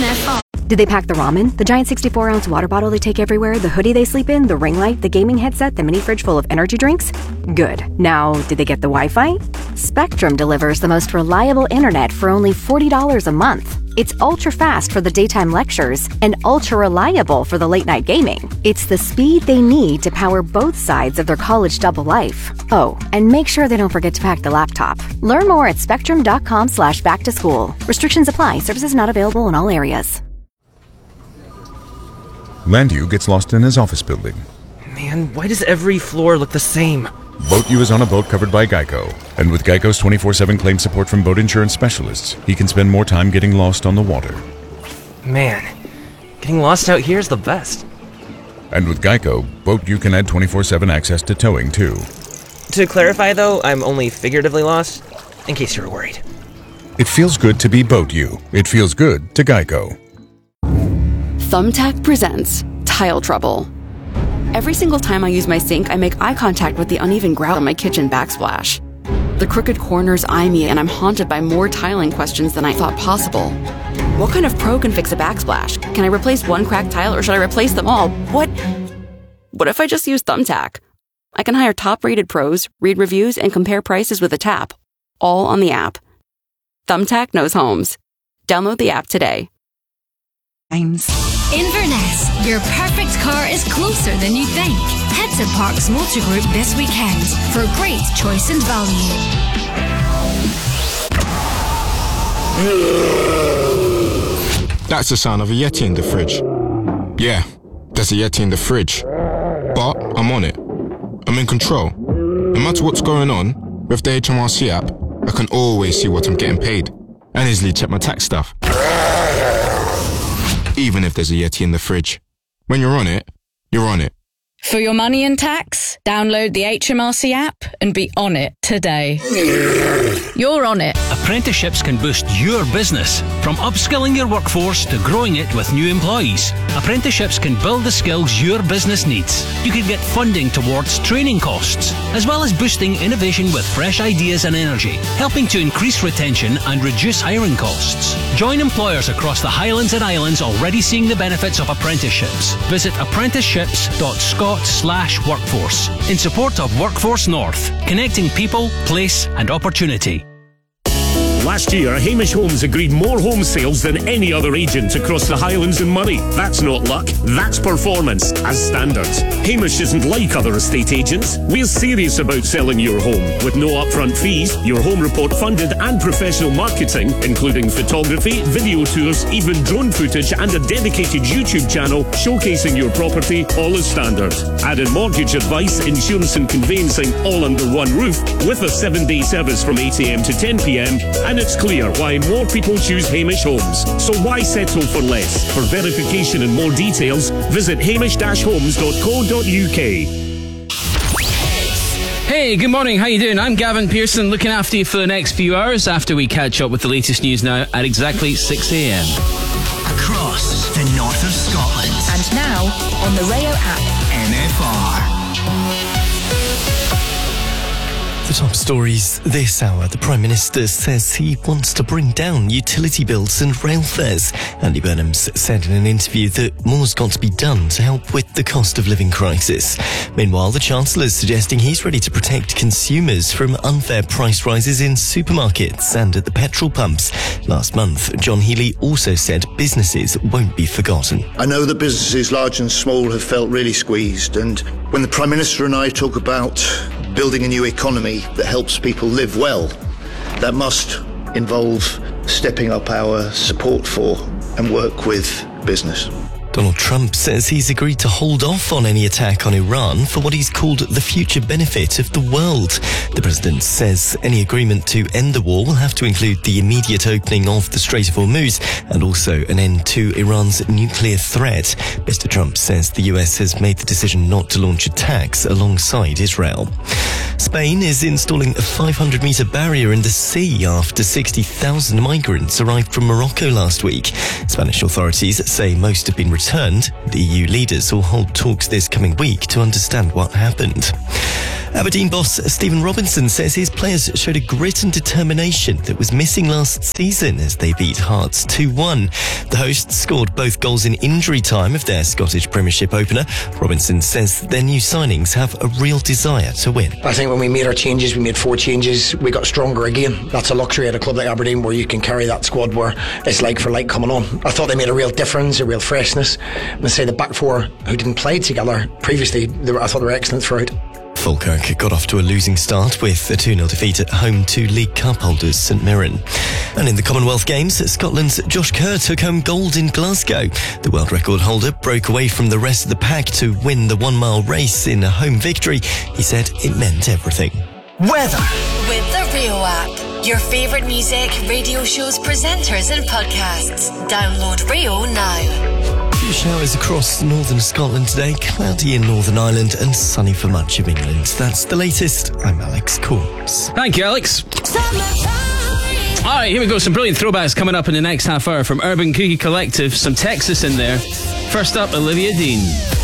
NFR. Did they pack the ramen, the giant 64-ounce water bottle they take everywhere, the hoodie they sleep in, the ring light, the gaming headset, the mini fridge full of energy drinks? Good. Now, did they get the Wi-Fi? Spectrum delivers the most reliable internet for only $40 a month. It's ultra-fast for the daytime lectures and ultra-reliable for the late-night gaming. It's the speed they need to power both sides of their college double life. Oh, and make sure they don't forget to pack the laptop. Learn more at spectrum.com/back-to-school. Restrictions apply. Services not available in all areas. Landu gets lost in his office building. Man, why does every floor look the same? BoatU is on a boat covered by Geico, and with Geico's 24/7 claim support from boat insurance specialists, he can spend more time getting lost on the water. Man, getting lost out here is the best. And with Geico, BoatU can add 24/7 access to towing too. To clarify though, I'm only figuratively lost, in case you were worried. It feels good to be BoatU. It feels good to Geico. Thumbtack presents Tile Trouble. Every single time I use my sink, I make eye contact with the uneven grout on my kitchen backsplash. The crooked corners eye me, and I'm haunted by more tiling questions than I thought possible. What kind of pro can fix a backsplash? Can I replace one cracked tile, or should I replace them all? What if I just use Thumbtack? I can hire top-rated pros, read reviews, and compare prices with a tap, all on the app. Thumbtack knows homes. Download the app today. Inverness, your perfect car is closer than you think. Head to Parks Motor Group this weekend for great choice and value. That's the sound of a Yeti in the fridge. Yeah, there's a Yeti in the fridge. But I'm on it. I'm in control. No matter what's going on, with the HMRC app, I can always see what I'm getting paid and easily check my tax stuff. Even if there's a Yeti in the fridge. When you're on it, you're on it. For your money and tax, download the HMRC app and be on it today. You're on it. Apprenticeships can boost your business, from upskilling your workforce to growing it with new employees. Apprenticeships can build the skills your business needs. You can get funding towards training costs, as well as boosting innovation with fresh ideas and energy, helping to increase retention and reduce hiring costs. Join employers across the Highlands and Islands already seeing the benefits of apprenticeships. Visit apprenticeships.scot/workforce in support of Workforce North, connecting people, place and opportunity. Last year, Hamish Homes agreed more home sales than any other agent across the Highlands and Moray. That's not luck, that's performance, as standards. Hamish isn't like other estate agents. We're serious about selling your home. With no upfront fees, your home report funded and professional marketing, including photography, video tours, even drone footage and a dedicated YouTube channel showcasing your property, all as standard. Added mortgage advice, insurance and conveyancing, all under one roof, with a 7-day service from 8 a.m. to 10 p.m. And it's clear why more people choose Hamish Homes. So why settle for less? For verification and more details, visit hamish-homes.co.uk. Hey, good morning, how you doing? I'm Gavin Pearson, looking after you for the next few hours after we catch up with the latest news now at exactly 6 a.m. Across the north of Scotland. And now, on the Rayo app. NFR. The top stories this hour. The Prime Minister says he wants to bring down utility bills and rail fares. Andy Burnham's said in an interview that more's got to be done to help with the cost of living crisis. Meanwhile, the Chancellor's suggesting he's ready to protect consumers from unfair price rises in supermarkets and at the petrol pumps. Last month, John Healey also said businesses won't be forgotten. I know that businesses large and small have felt really squeezed, and when the Prime Minister and I talk about building a new economy that helps people live well, that must involve stepping up our support for and work with business. Donald Trump says he's agreed to hold off on any attack on Iran for what he's called the future benefit of the world. The president says any agreement to end the war will have to include the immediate opening of the Strait of Hormuz and also an end to Iran's nuclear threat. Mr. Trump says the US has made the decision not to launch attacks alongside Israel. Spain is installing a 500-metre barrier in the sea after 60,000 migrants arrived from Morocco last week. Spanish authorities say most have been returned returned. The EU leaders will hold talks this coming week to understand what happened. Aberdeen boss Stephen Robinson says his players showed a grit and determination that was missing last season as they beat Hearts 2-1. The hosts scored both goals in injury time of their Scottish Premiership opener. Robinson says their new signings have a real desire to win. I think when we made our changes, we made 4 changes, we got stronger again. That's a luxury at a club like Aberdeen where you can carry that squad where it's like for like coming on. I thought they made a real difference, a real freshness. And say the back 4 who didn't play together previously, I thought they were excellent throughout. Falkirk got off to a losing start with a 2-0 defeat at home to League Cup holders St Mirren. And in the Commonwealth Games, Scotland's Josh Kerr took home gold in Glasgow. The world record holder broke away from the rest of the pack to win the 1-mile race in a home victory. He said it meant everything. Weather. With the Rio app. Your favourite music, radio shows, presenters and podcasts. Download Rio now. Showers across northern Scotland today, cloudy in Northern Ireland and sunny for much of England. That's the latest. I'm Alex Corbs. Thank you, Alex. Alright, here we go. Some brilliant throwbacks coming up in the next half hour from Urban Cookie Collective. Some Texas in there. First up, Olivia Dean.